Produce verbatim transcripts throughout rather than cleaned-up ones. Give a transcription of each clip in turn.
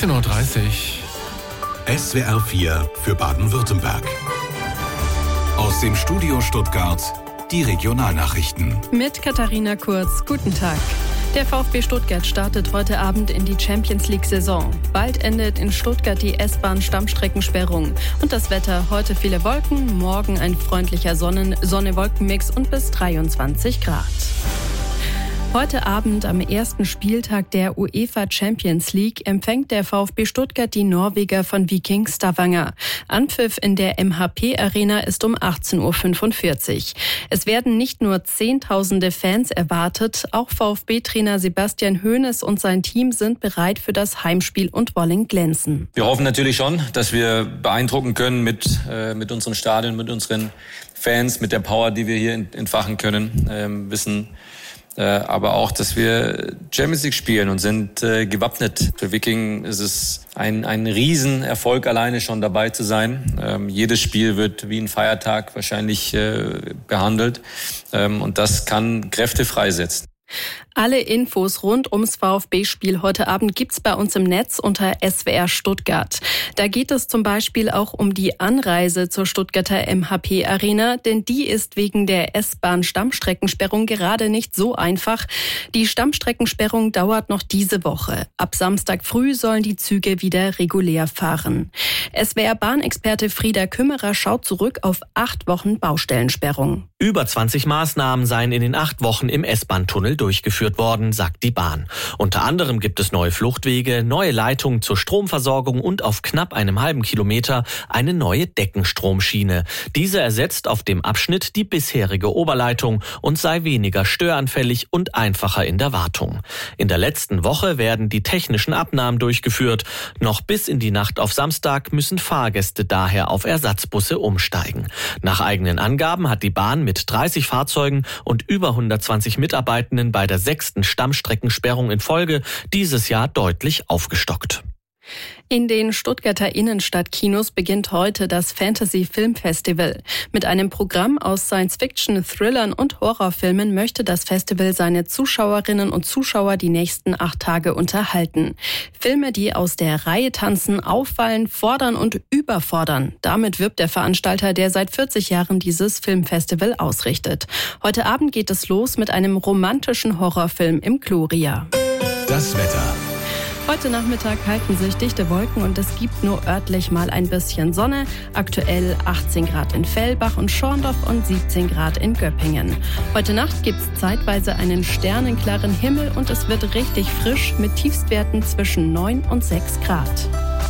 sechzehn Uhr dreißig. S W R vier für Baden-Württemberg. Aus dem Studio Stuttgart die Regionalnachrichten. Mit Katharina Kurz. Guten Tag. Der VfB Stuttgart startet heute Abend in die Champions-League-Saison. Bald endet in Stuttgart die S-Bahn-Stammstreckensperrung. Und das Wetter: heute viele Wolken, morgen ein freundlicher Sonnen- Sonne-Wolken-Mix und bis dreiundzwanzig Grad. Heute Abend am ersten Spieltag der UEFA Champions League empfängt der VfB Stuttgart die Norweger von Viking Stavanger. Anpfiff in der M H P Arena ist um achtzehn Uhr fünfundvierzig. Es werden nicht nur Zehntausende Fans erwartet, auch VfB-Trainer Sebastian Hoeneß und sein Team sind bereit für das Heimspiel und wollen glänzen. Wir hoffen natürlich schon, dass wir beeindrucken können mit, äh, mit unserem Stadion, mit unseren Fans, mit der Power, die wir hier entfachen können. Ähm, wissen Äh, aber auch, dass wir Champions League spielen und sind äh, gewappnet. Für Viking ist es ein, ein Riesenerfolg, alleine schon dabei zu sein. Ähm, jedes Spiel wird wie ein Feiertag wahrscheinlich äh, behandelt. Ähm, und das kann Kräfte freisetzen. Alle Infos rund ums VfB-Spiel heute Abend gibt's bei uns im Netz unter S W R Stuttgart. Da geht es zum Beispiel auch um die Anreise zur Stuttgarter M H P Arena, denn die ist wegen der S-Bahn-Stammstreckensperrung gerade nicht so einfach. Die Stammstreckensperrung dauert noch diese Woche. Ab Samstag früh sollen die Züge wieder regulär fahren. S W R-Bahnexperte Frieder Kümmerer schaut zurück auf acht Wochen Baustellensperrung. Über zwanzig Maßnahmen seien in den acht Wochen im S-Bahn-Tunnel durchgeführt worden, sagt die Bahn. Unter anderem gibt es neue Fluchtwege, neue Leitungen zur Stromversorgung und auf knapp einem halben Kilometer eine neue Deckenstromschiene. Diese ersetzt auf dem Abschnitt die bisherige Oberleitung und sei weniger störanfällig und einfacher in der Wartung. In der letzten Woche werden die technischen Abnahmen durchgeführt. Noch bis in die Nacht auf Samstag müssen Fahrgäste daher auf Ersatzbusse umsteigen. Nach eigenen Angaben hat die Bahn mit dreißig Fahrzeugen und über hundertzwanzig Mitarbeitenden bei der sechsten Stammstreckensperrung in Folge dieses Jahr deutlich aufgestockt. In den Stuttgarter Innenstadtkinos beginnt heute das Fantasy Film Festival. Mit einem Programm aus Science-Fiction, Thrillern und Horrorfilmen möchte das Festival seine Zuschauerinnen und Zuschauer die nächsten acht Tage unterhalten. Filme, die aus der Reihe tanzen, auffallen, fordern und überfordern. Damit wirbt der Veranstalter, der seit vierzig Jahren dieses Filmfestival ausrichtet. Heute Abend geht es los mit einem romantischen Horrorfilm im Gloria. Das Wetter. Heute Nachmittag halten sich dichte Wolken und es gibt nur örtlich mal ein bisschen Sonne. Aktuell achtzehn Grad in Fellbach und Schorndorf und siebzehn Grad in Göppingen. Heute Nacht gibt's zeitweise einen sternenklaren Himmel und es wird richtig frisch mit Tiefstwerten zwischen neun und sechs Grad.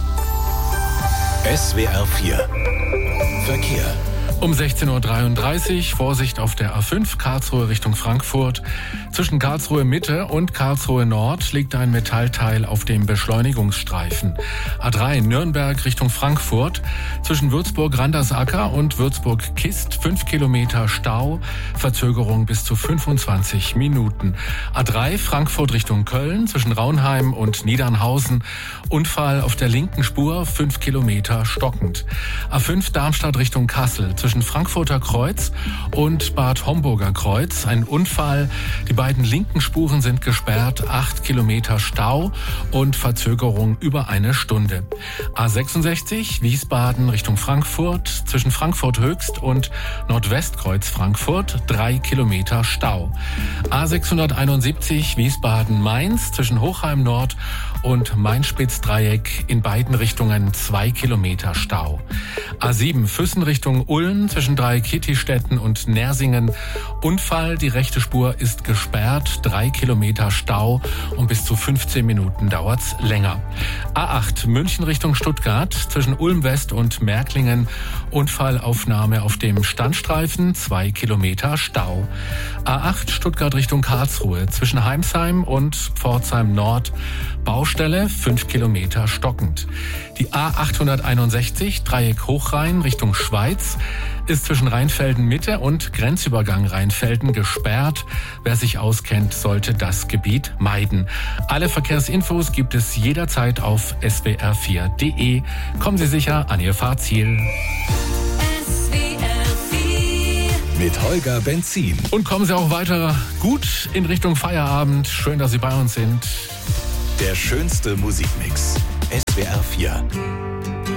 S W R vier Verkehr. Um sechzehn Uhr dreiunddreißig, Vorsicht auf der A fünf, Karlsruhe Richtung Frankfurt. Zwischen Karlsruhe Mitte und Karlsruhe Nord liegt ein Metallteil auf dem Beschleunigungsstreifen. A drei, Nürnberg Richtung Frankfurt. Zwischen Würzburg-Randersacker und Würzburg-Kist fünf Kilometer Stau, Verzögerung bis zu fünfundzwanzig Minuten. A drei, Frankfurt Richtung Köln. Zwischen Raunheim und Niedernhausen Unfall auf der linken Spur, fünf Kilometer stockend. A fünf, Darmstadt Richtung Kassel. Zwischen Frankfurter Kreuz und Bad Homburger Kreuz ein Unfall. Die beiden linken Spuren sind gesperrt, acht Kilometer Stau und Verzögerung über eine Stunde. A sechsundsechzig, Wiesbaden Richtung Frankfurt, zwischen Frankfurt Höchst und Nordwestkreuz Frankfurt, drei Kilometer Stau. A sechshunderteinundsiebzig, Wiesbaden Mainz, zwischen Hochheim Nord und Main-Spitz-Dreieck in beiden Richtungen zwei Kilometer Stau. A sieben, Füssen Richtung Ulm, zwischen drei Kittistädten und Nersingen. Unfall, die rechte Spur ist gesperrt, drei Kilometer Stau und bis zu fünfzehn Minuten dauert's länger. A acht, München Richtung Stuttgart, zwischen Ulm West und Märklingen. Unfallaufnahme auf dem Standstreifen, zwei Kilometer Stau. A acht, Stuttgart Richtung Karlsruhe, zwischen Heimsheim und Pforzheim Nord. Baustelle, fünf Kilometer stockend. Die A achthunderteinundsechzig, Dreieck Hochrhein Richtung Schweiz, ist zwischen Rheinfelden Mitte und Grenzübergang Rheinfelden gesperrt. Wer sich auskennt, sollte das Gebiet meiden. Alle Verkehrsinfos gibt es jederzeit auf S W R vier Punkt de. Kommen Sie sicher an Ihr Fahrziel. S W R vier Mit Holger Benzin. Und kommen Sie auch weiter gut in Richtung Feierabend. Schön, dass Sie bei uns sind. Der schönste Musikmix. S W R vier.